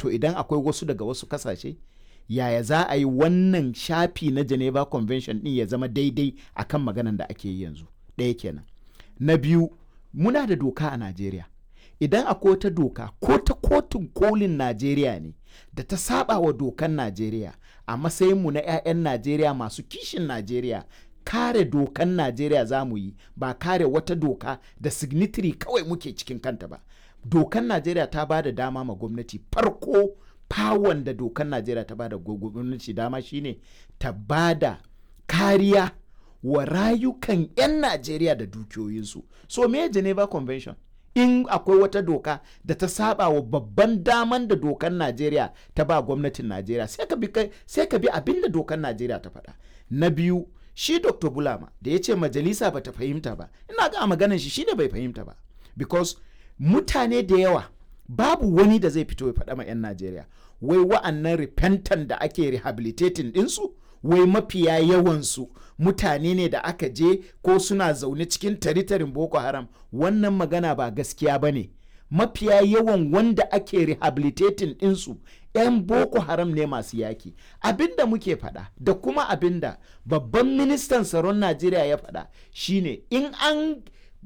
to idan akwai wasu daga wasu kasashe yaya za a yi wannan shafi na Geneva Convention ɗin ya zama daidai akan maganan da ake yi yanzu. Ɗaya kenan. Na biyu, muna da doka a Najeriya. Idan akwai wata doka ko ta kotun kolin Najeriya ne da ta saba wa dokan Najeriya, a matsayinmu na 'ya'yan Najeriya masu kishin Najeriya, kare dokan Najeriya za mu yi, ba kare wata doka da signatory kawai muke cikin kanta ba. Dokan Najeriya ta ba da dama ma gwamnati. Farko fawon da dokan Najeriya ta ba da gwamnati dama shine ta ba da kariya wa rayukan 'yan Najeriya da dukiyoyinsu. So me Geneva Convention? In akwai wata doka da ta saba wa babban daman da dokan Najeriya ta ba gwamnatin Najeriya, sai ka bi abin da dokan Najeriya ta faɗa. Na biyu, shi Dr. Bulama da ya ce majalisa ba ta fahimta ba, ina ga maganan shi ne bai fahimta ba. Because mutane da yawa babu wani da zai fito ya faɗa ma 'yan Najeriya wai wa'annan repentant da ake rehabilitating ɗinsu, wai mafiya yawansu mutane ne da aka je ko suna zaune cikin taritarin Boko Haram. Wannan magana ba gaskiya ba ne. Mafiya yawan wanda ake rehabilitating ɗinsu 'yan Boko Haram ne masu yaki. Abinda muke faɗa da kuma abinda babban ministan tsaron Najeriya ya faɗa shine in an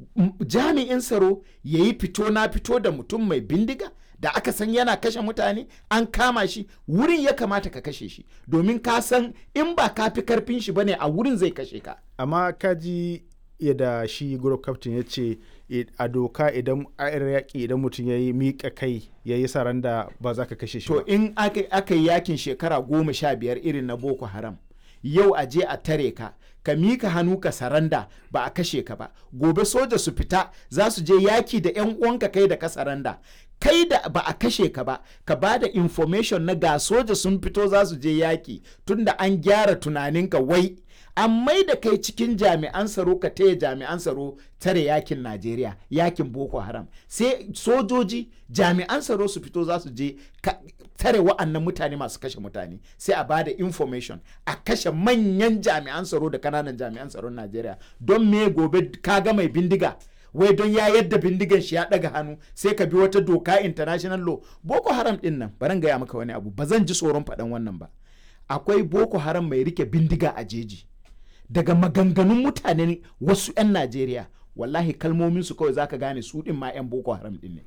jami'in tsaro ya yi fito na fito da mutum mai bindiga da aka san yana kashe mutane, an kama shi, wurin ya kamata ka kashe shi, domin ka san in ba ka fi karfin shi bane a wurin zai kashe ka. Amma kaji yadda shi group captain ya ce a doka idan a yaƙi idan mutum ya yi miƙa kai ya yi saranda ba za ka kashe shi ba. To in aka yi yakin shekara 15 irin na Boko Haram, yau a je a tare ka mika hannu ka saranda, ba a kashe ka ba, gobe soja su fita za su je yaki da 'yan uwanka kai da ka saranda, kai da ba a kashe ka ba, ka ba da information na ga soja sun fito za su je yaki, tunda an gyara tunaninka wai an mai da kai cikin jami'an tsaro ka taya jami'an tsaro tare yakin Najeriya, yakin Boko Haram, sai sojoji jami'an tsaro su fito za su je tare wa'annan mutane masu kashe mutane, sai a bada information a kashe manyan jami'an tsaro da kananan jami'an tsaron Najeriya. Don me gobe ka ga mai bindiga wai don ya yadda bindigan shi ya daga hannu sai ka bi wata doka international law? Boko Haram din nan, baran gaya maka wani abu, ba zan ji tsoron faɗan wannan ba. Akwai Boko Haram mai rike bindiga a jeji. Daga maganganun mutanen wasu 'yan Najeriya, wallahi kalmomin su kawai zaka gane su din ma 'yan Boko Haram din ne.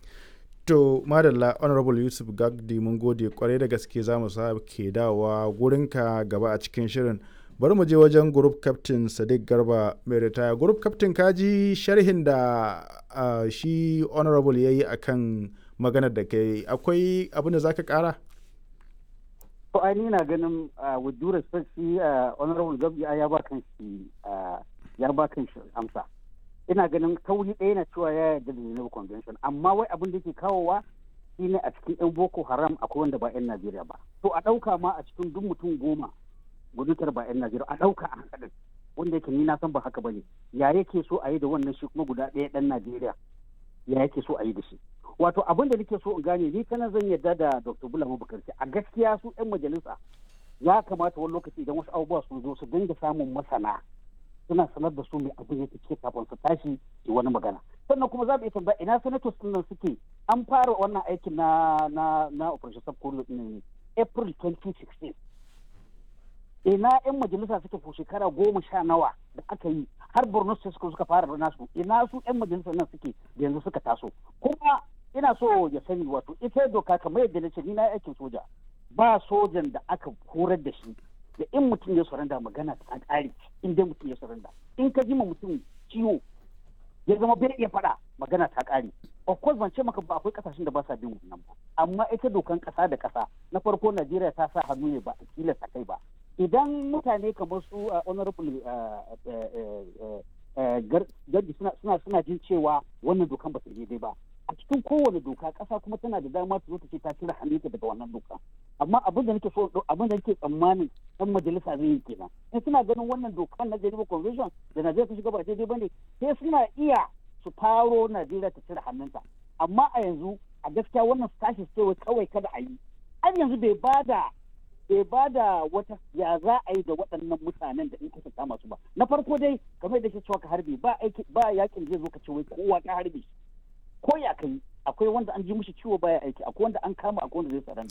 To madalla Honorable Yusuf Gagdi, mun gode kwarai da gaske, za mu ke dawowa gurinka gaba a cikin shirin. Bari mu je wajen group captain Sadiq Garba mai ritaya. Group captain, kaji sharhin da shi Honorable ya yi akan maganar da kai, akwai abin da za ka kara? To ai ni na ganin with due respect shi Honorable Gagdi ya ba kan shi amsa. Ina ganin kauri ɗaya na cewa ya yarda da Geneva Convention, amma wai abin da ke kawowa shi ne a cikin 'yan Boko Haram akwai wanda ba 'yan Najeriya ba. To a ɗauka ma a cikin duk mutum 10 gudutar ba 'yan Najeriya, a ɗauka a haɗin wanda yake ni na san ba haka ba ne. Ya yake so a yi da wannan shi kuma guda ɗaya ɗan Najeriya, ya yake so a yi da shi. Wato abin da nake so in gane, ni kana zan yarda da Dr. Bulama Bukarti, a gaskiya su 'yan majalisa ya kamata wani lokaci idan wasu abubuwa sun zo su dinga samun masana suna sanar da su mai abin yake ke kafin su tashi yi wani magana. Sannan kuma za mu iya tambaya ina senators din nan suke. An fara wannan aikin na operation subcolo din April 2016. Ina 'yan majalisa suke ko shekara 10 nawa da aka yi har Borno State suka fara da nasu. Ina su 'yan majalisa nan suke da yanzu suka taso. Kuma ina so ya sani, wato ita doka kamar yadda na ce ni na aikin soja, ba sojan da aka horar da shi da in mutum ya surrenda magana ta ƙare. In dai mutum ya surrenda, in ka ji ma mutum ciwo ya zama bai iya faɗa, magana ta ƙare. Of course ban ce maka ba akwai ƙasashen da ba sa bin wannan ba, amma ita dokan ƙasa da ƙasa na farko Najeriya ta sa hannu ne ba a tilasta kai ba. Idan mutane kamar su honorable Gardi suna jin cewa wannan dokan ba ta daidai ba, a cikin kowane doka ƙasa kuma tana da dama ta zo ta ce ta cire hannunta daga wannan doka. Amma abin da nake tsammanin ɗan majalisa zai yi kenan, in suna ganin wannan dokan na Geneva Convention da Najeriya ta shiga ba daidai ba ne, sai suna iya su faro Najeriya ta cire hannunta. Amma a yanzu a gaskiya wannan tashi cewa kawai kada a yi, an yanzu bai bada wata ya za a yi da waɗannan mutanen da in kuka kama su ba. Na farko dai kamar da ke cewa ka harbe ba yakin zai zo ka ce wai kowa ka harbe ko ya kai, akwai wanda an ji mushi ciwo baya aiki, akwai wanda an kama, akwai wanda zai saranda.